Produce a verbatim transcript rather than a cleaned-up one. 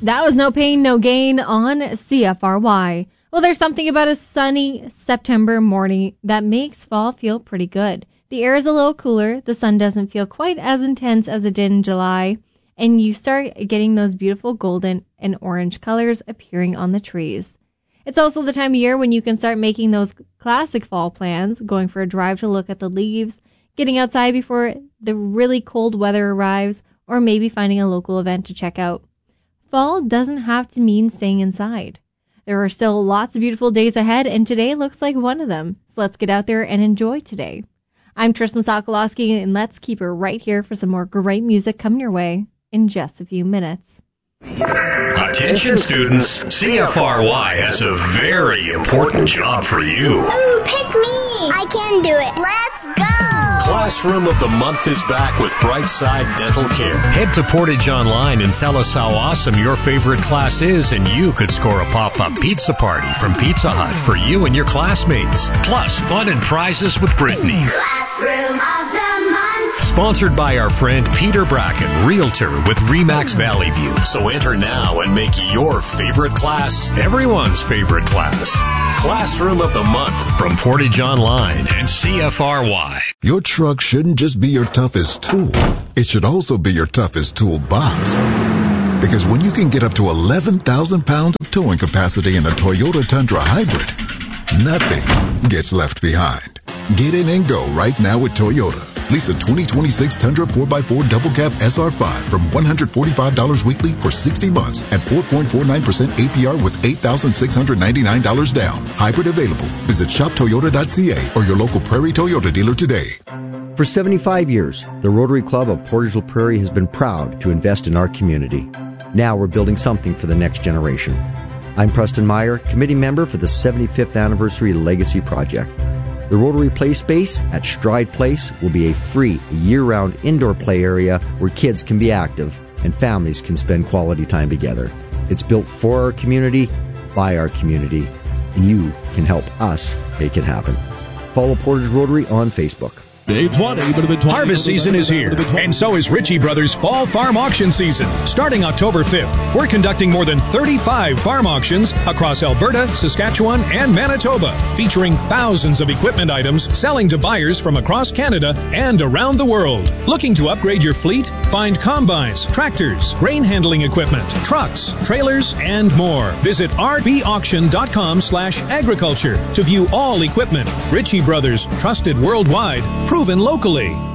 That was No Pain, No Gain on C F R Y. Well, there's something about a sunny September morning that makes fall feel pretty good. The air is a little cooler, the sun doesn't feel quite as intense as it did in July, and you start getting those beautiful golden and orange colors appearing on the trees. It's also the time of year when you can start making those classic fall plans, going for a drive to look at the leaves, getting outside before the really cold weather arrives, or maybe finding a local event to check out. Fall doesn't have to mean staying inside. There are still lots of beautiful days ahead, and today looks like one of them. So let's get out there and enjoy today. I'm Tristan Sokolowski, and let's keep her right here for some more great music coming your way in just a few minutes. Attention students, C F R Y has a very important job for you. Ooh, pick me! I can do it. Let's go! Classroom of the Month is back with Brightside Dental Care. Head to Portage Online and tell us how awesome your favorite class is, and you could score a pop-up pizza party from Pizza Hut for you and your classmates. Plus, fun and prizes with Brittany. Classroom of the Month. Sponsored by our friend Peter Bracken, Realtor with Remax Valley View. So enter now and make your favorite class everyone's favorite class. Classroom of the Month from Portage Online and C F R Y. Your truck shouldn't just be your toughest tool. It should also be your toughest toolbox. Because when you can get up to eleven thousand pounds of towing capacity in a Toyota Tundra Hybrid, nothing gets left behind. Get in and go right now with Toyota. Lease a twenty twenty-six Tundra four by four Double Cab S R five from one hundred forty-five dollars weekly for sixty months at four point four nine percent A P R with eight thousand six hundred ninety-nine dollars down. Hybrid available. Visit shop toyota dot c a or your local Prairie Toyota dealer today. For seventy-five years, the Rotary Club of Portageville Prairie has been proud to invest in our community. Now we're building something for the next generation. I'm Preston Meyer, committee member for the seventy-fifth Anniversary Legacy Project. The Rotary Play Space at Stride Place will be a free, year-round indoor play area where kids can be active and families can spend quality time together. It's built for our community, by our community, and you can help us make it happen. Follow Portage Rotary on Facebook. Harvest season is here, and so is Ritchie Brothers Fall Farm Auction Season. Starting October fifth, we're conducting more than thirty-five farm auctions across Alberta, Saskatchewan, and Manitoba, featuring thousands of equipment items selling to buyers from across Canada and around the world. Looking to upgrade your fleet? Find combines, tractors, grain handling equipment, trucks, trailers, and more. Visit rbauction.com slash agriculture to view all equipment. Ritchie Brothers, trusted worldwide, proven locally.